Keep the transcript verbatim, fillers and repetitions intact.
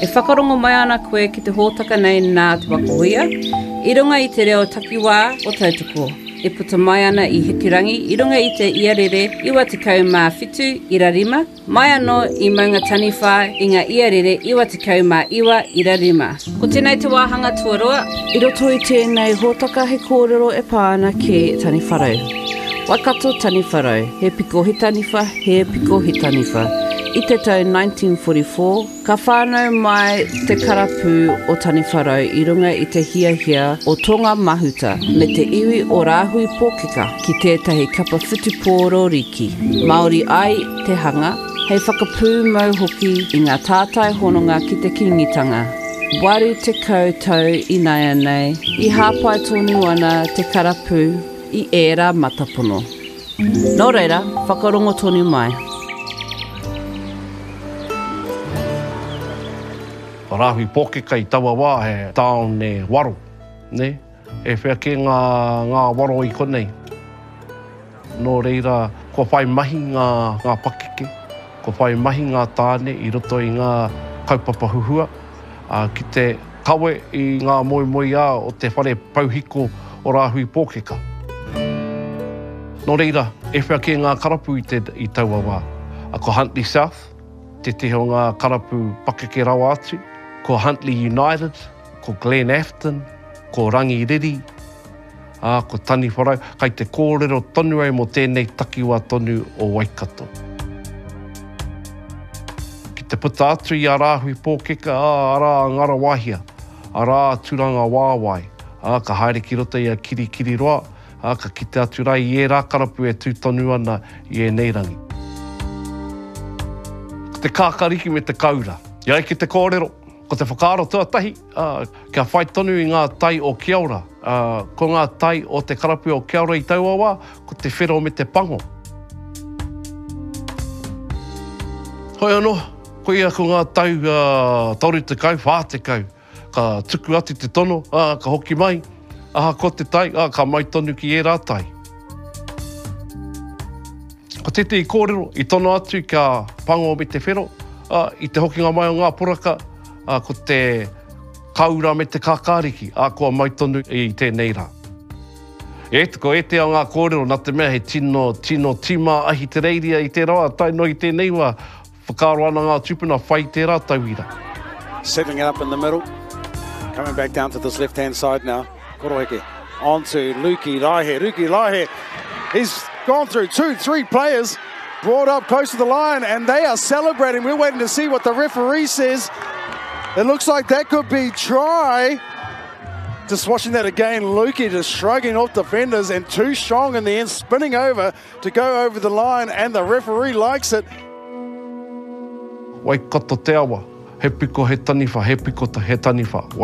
E whakarongo mai ana koe ki te hōtaka nei nā te wakohia, i runga i te reo takiwā o tautoko. E puta mai ana i Hikirangi, i runga i te iarere iwa te kau mā whitu ira rima, mai anō i maunga taniwha i ngā iarere iwa te kau mā iwa ira rima. Ko tēnei te wāhanga tuarua. I roto i tēnei hōtaka he kōrero e pāna ke taniwharau. Waikato taniwharau, he piko he taniwha, he piko he taniwha. I te tau nineteen forty-four, ka whānau mai te karapu o taniwharau i runga i te hiahia o Tonga Mahuta me te iwi o Rāhui Pōkeka ki tētahi kapa whutupōro riki. Māori ai te hanga, hei whakapū mau hoki i ngā tātai hononga ki te kingitanga. Waru te koutou i nei anei, i hāpai tonu ana te karapu i ērā matapono. Nō reira, whakarongo tonu mai. Rāhui Pōkeka i taua wā he tāone waro, ne? E whea ke ngā, ngā waro i konei. Nō reira, ko whai mahi ngā, ngā pakeke, ko whai mahi ngā tāne i roto i ngā kaupapa huhua, uh, ki te kawe i ngā moi moi a o te whare pauhiko o Rāhui Pōkeka. Nō reira, e whea ke ngā karapu i, te, i taua wā. A ko Huntly South, te te o ngā karapu pakeke rawa atu, ko Huntly United, ko Glen Afton, ko Rangiriri, a, ko Taniwharau, kai te kōrero tonu ai mo tēnei takiwā tonu o Waikato. Ki te puta atu i a Rāhui Pōkeka, a, ara ngara wahia, ara turanga wāwai, a, ka haere ki rota i a kiri kiri roa, a, ka kite atu rai i e rā karapu e tūtonu ana i e neirangi. Te kākariki me te kaura, iai ki te kōrero. Ko te whakaaro tuatahi, uh, kia whai tonu i ngā tai o Kiaura. Uh, ko ngā tai o te karapu o Kiaura i taua wā, ko te whero me te pango. Hoi anō, ko ia ko ngā tau uh, toru te kau, whā te kau. Ka tuku ati te tono, uh, ka hoki mai. Aha, ko te tai, uh, ka mai tonu ki e rā tai. Ko tete i kōrero, i tono atu ka pango me te whero, uh, i te hokinga mai o ngā poraka, Uh, ko te kaura me te kākāriki, a kua mai tonu i tēnei rā. E tuko e te o ngā kōrero, nā te mea he tino, tino tima ahi te reiria i te roa, tai no i tēnei wā, whakaaro ana ngā tupuna, whai te rā tauira. Settling it up in the middle, coming back down to this left-hand side now, Koroheke, on to Luki Raihe, Luki Raihe, he's gone through two, three players, brought up close to the line, and they are celebrating. We're waiting to see what the referee says. It looks like that could be try. Just watching that again, Lukey just shrugging off defenders and too strong in the end, spinning over to go over the line, and the referee likes it. Waikato te awa, he piko he taniwha, he piko he taniwha.